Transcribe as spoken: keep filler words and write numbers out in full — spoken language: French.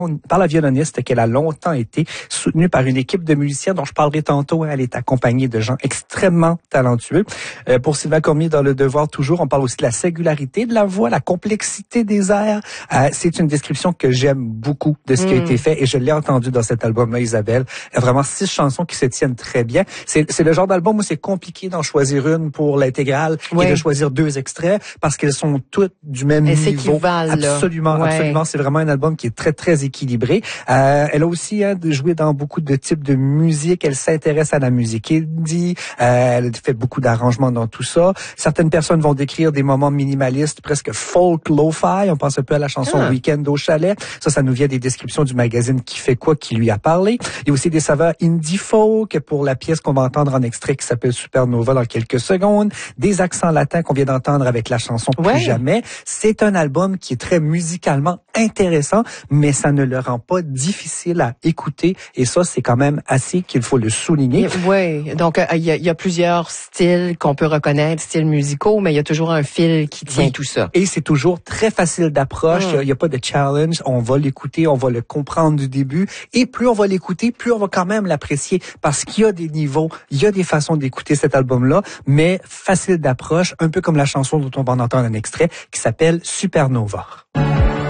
par la violoniste qu'elle a longtemps été, soutenue par une équipe de musiciens dont je parlerai tantôt. Elle est accompagnée de gens extrêmement talentueux. Euh, pour Sylvain Cormier, dans Le Devoir toujours, on parle aussi de la singularité de la voix, la complexité des airs. Euh, c'est une description que j'aime beaucoup de ce mmh. qui a été fait et je l'ai entendu dans cet album-là, Isabelle. Il y a vraiment six chansons qui se tiennent très bien. C'est, c'est le genre d'album où c'est compliqué d'en choisir une pour l'intégrale ouais. et de choisir deux extraits parce qu'elles sont toutes du même et niveau. Absolument, ouais. absolument. C'est vraiment un album qui est très, très équilibré. Euh, elle a aussi hein, joué dans beaucoup de types de musique. Elle s'intéresse à la musique indie. Euh, elle fait beaucoup d'arrangements dans tout ça. Certaines personnes vont décrire des moments minimalistes, presque folk lo-fi. On pense un peu à la chanson ah. Weekend au chalet. Ça, ça nous vient des descriptions du magazine Qui fait quoi qui lui a parlé. Il y a aussi des saveurs indie folk pour la pièce qu'on va entendre en extrait qui s'appelle Supernova dans quelques secondes. Des accents latins qu'on vient d'entendre avec la chanson Plus ouais. jamais. C'est un album qui est très musicalement intéressant, mais ça ne le rend pas difficile à écouter. Et ça, c'est quand même assez qu'il faut le souligner. Oui, donc il y, y a plusieurs styles qu'on peut reconnaître, styles musicaux, mais il y a toujours un fil qui tient oui. tout ça. Et c'est toujours très facile d'approche. Il mmh. n'y a, a pas de challenge. On va l'écouter, on va le comprendre du début. Et plus on va l'écouter, plus on va quand même l'apprécier parce qu'il y a des niveaux, il y a des façons d'écouter cet album-là, mais facile d'approche, un peu comme la chanson dont on va en entendre un extrait qui s'appelle Supernova.